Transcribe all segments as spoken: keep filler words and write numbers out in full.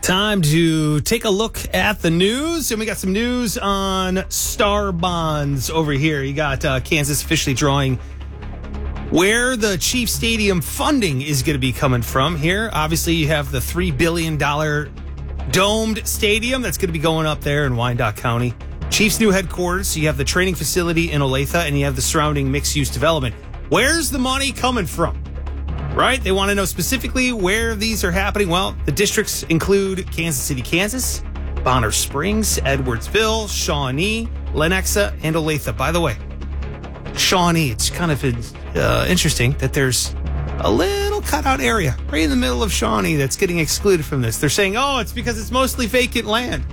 Time to take a look at the news, and we got some news on Star Bonds over here. You got uh, Kansas officially drawing where the Chiefs Stadium funding is going to be coming from here. Obviously, you have the three billion dollars domed stadium that's going to be going up there in Wyandotte County. Chiefs' new headquarters, so you have the training facility in Olathe, and you have the surrounding mixed-use development. Where's the money coming from? Right? They want to know specifically where these are happening. Well, the districts include Kansas City, Kansas, Bonner Springs, Edwardsville, Shawnee, Lenexa, and Olathe. By the way, Shawnee, it's kind of uh, interesting that there's a little cutout area right in the middle of Shawnee that's getting excluded from this. They're saying, oh, it's because it's mostly vacant land.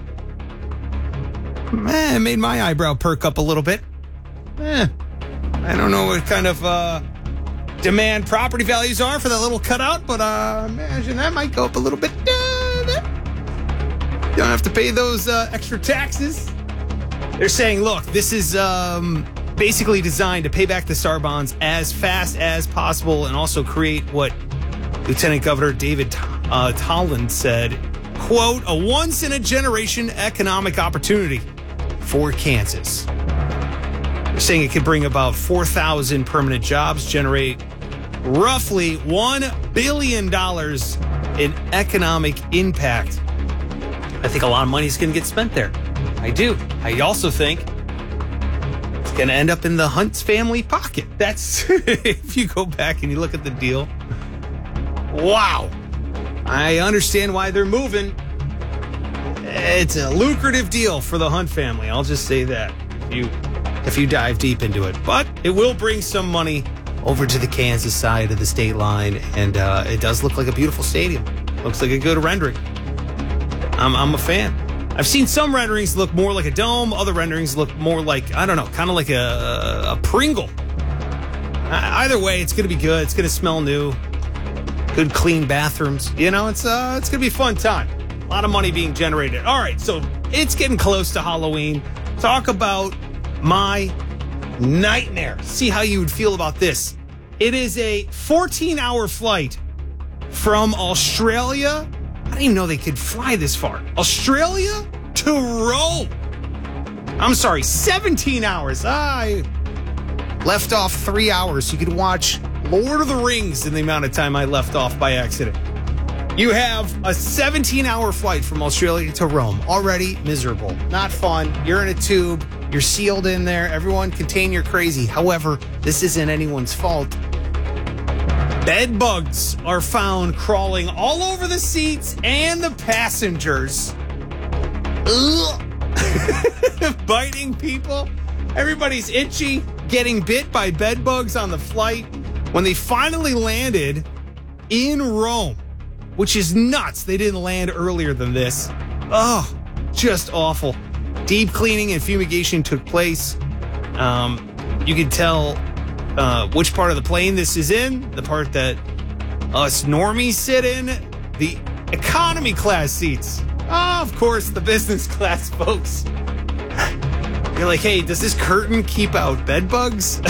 Man, it made my eyebrow perk up a little bit. Eh, I don't know what kind of uh, demand property values are for that little cutout, but uh, imagine that might go up a little bit. You don't have to pay those uh, extra taxes. They're saying, look, this is um, basically designed to pay back the Star Bonds as fast as possible and also create what Lieutenant Governor David uh, Tolland said, quote, a once-in-a-generation economic opportunity for Kansas. They're saying it could bring about four thousand permanent jobs, generate roughly one billion dollars in economic impact. I think a lot of money is going to get spent there. I do. I also think it's going to end up in the Hunt's family pocket. That's, if you go back and you look at the deal. Wow. I understand why they're moving. It's a lucrative deal for the Hunt family. I'll just say that if you, if you dive deep into it. But it will bring some money over to the Kansas side of the state line. And uh, it does look like a beautiful stadium. Looks like a good rendering. I'm, I'm a fan. I've seen some renderings look more like a dome. Other renderings look more like, I don't know, kind of like a, a Pringle. Either way, it's going to be good. It's going to smell new. Good, clean bathrooms. You know, it's uh, it's going to be a fun time. A lot of money being generated. All right, so it's getting close to Halloween. Talk about my nightmare. See how you would feel about this. It is a fourteen-hour flight from Australia. I didn't even know they could fly this far. Australia to Rome. I'm sorry, seventeen hours. I left off three hours so you could watch Lord of the Rings in the amount of time I left off by accident. You have a seventeen-hour flight from Australia to Rome. Already miserable. Not fun. You're in a tube. You're sealed in there. Everyone contain your crazy. However, this isn't anyone's fault. Bed bugs are found crawling all over the seats and the passengers. Biting people. Everybody's itchy, getting bit by bed bugs on the flight. When they finally landed in Rome, which is nuts. They didn't land earlier than this. Oh, just awful. Deep cleaning and fumigation took place. Um, you can tell uh, which part of the plane this is in. The part that us normies sit in. The economy class seats. Oh, of course, the business class folks. You're like, hey, does this curtain keep out bed bugs?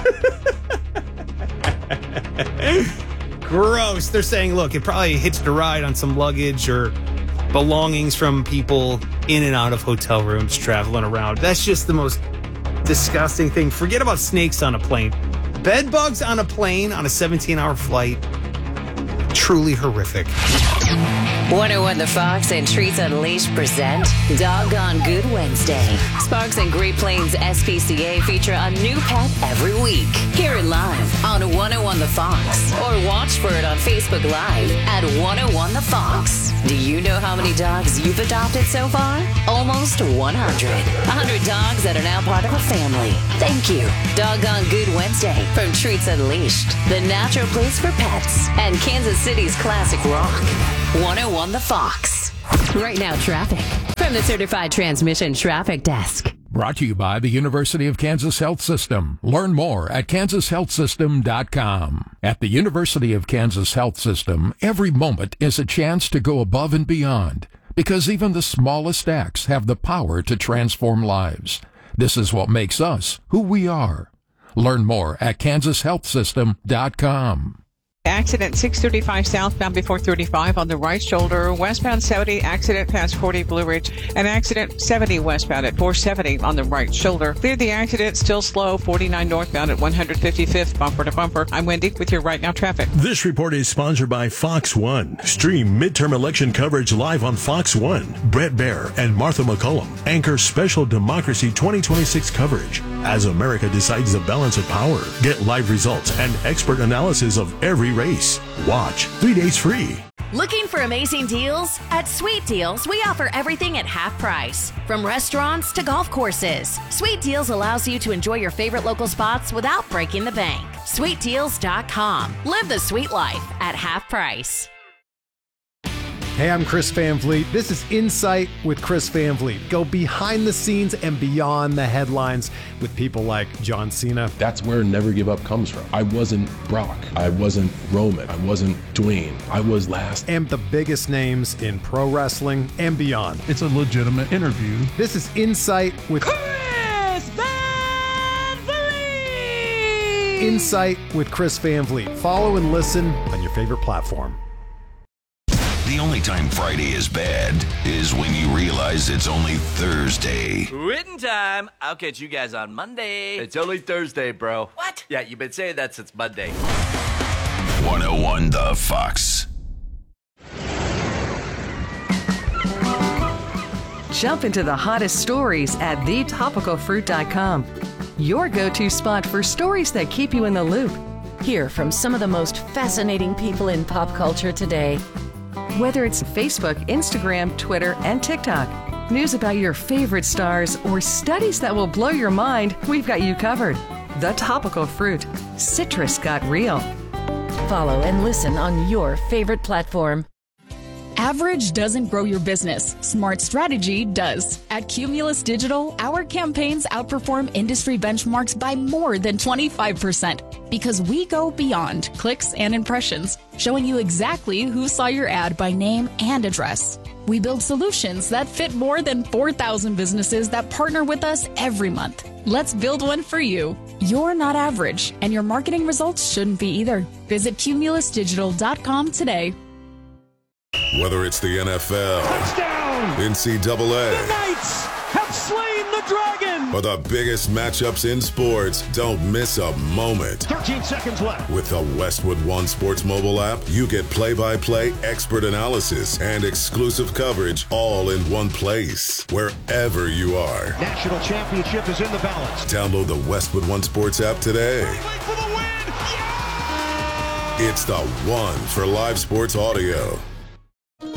Gross. They're saying, look, it probably hitched a ride on some luggage or belongings from people in and out of hotel rooms traveling around. That's just the most disgusting thing. Forget about snakes on a plane. Bed bugs on a plane on a seventeen-hour flight. Truly horrific. one oh one The Fox and Treats Unleashed present Doggone Good Wednesday. Sparks and Great Plains S P C A feature a new pet every week. Hear it live on one oh one The Fox or watch for it on Facebook Live at one oh one The Fox. Do you know how many dogs you've adopted so far? Almost one hundred. one hundred dogs that are now part of a family. Thank you. Doggone Good Wednesday from Treats Unleashed, the natural place for pets, and Kansas City's classic rock. one oh one The Fox. Right now, traffic from the Certified Transmission Traffic Desk. Brought to you by the University of Kansas Health System. Learn more at kansas health system dot com. At the University of Kansas Health System, every moment is a chance to go above and beyond, because even the smallest acts have the power to transform lives. This is what makes us who we are. Learn more at kansas health system dot com. Accident six thirty-five southbound before thirty-five on the right shoulder. Westbound seventy, accident past forty Blue Ridge. And accident seventy westbound at four seventy on the right shoulder. Cleared the accident, still slow. forty-nine northbound at one fifty-fifth, bumper to bumper. I'm Wendy with your Right Now traffic. This report is sponsored by Fox One. Stream midterm election coverage live on Fox One. Brett Baer and Martha McCullum anchor special Democracy twenty twenty-six coverage as America decides the balance of power. Get live results and expert analysis of every race. Watch three days free. Looking for amazing deals? At Sweet Deals, we offer everything at half price. From restaurants to golf courses, Sweet Deals allows you to enjoy your favorite local spots without breaking the bank. sweet deals dot com. Live the sweet life at half price. Hey, I'm Chris Van Vliet. This is Insight with Chris Van Vliet. Go behind the scenes and beyond the headlines with people like John Cena. That's where Never Give Up comes from. I wasn't Brock. I wasn't Roman. I wasn't Dwayne. I was last. And the biggest names in pro wrestling and beyond. It's a legitimate interview. This is Insight with Chris Van Vliet. Insight with Chris Van Vliet. Follow and listen on your favorite platform. The only time Friday is bad is when you realize it's only Thursday. Quitting time. I'll catch you guys on Monday. It's only Thursday, bro. What? Yeah, you've been saying that since Monday. one oh one The Fox. Jump into the hottest stories at the topical fruit dot com. Your go-to spot for stories that keep you in the loop. Hear from some of the most fascinating people in pop culture today. Whether it's Facebook, Instagram, Twitter, and TikTok, news about your favorite stars, or studies that will blow your mind, we've got you covered. The Topical Fruit. Citrus got real. Follow and listen on your favorite platform. Average doesn't grow your business. Smart strategy does. At Cumulus Digital, our campaigns outperform industry benchmarks by more than twenty-five percent because we go beyond clicks and impressions, showing you exactly who saw your ad by name and address. We build solutions that fit more than four thousand businesses that partner with us every month. Let's build one for you. You're not average, and your marketing results shouldn't be either. Visit cumulus digital dot com today. Whether it's the N F L, touchdown, N C double A, the Knights have slain the dragon, or the biggest matchups in sports, don't miss a moment. thirteen seconds left. With the Westwood One Sports mobile app, you get play-by-play expert analysis and exclusive coverage all in one place, wherever you are. National championship is in the balance. Download the Westwood One Sports app today. For the win. Yeah! It's the one for live sports audio.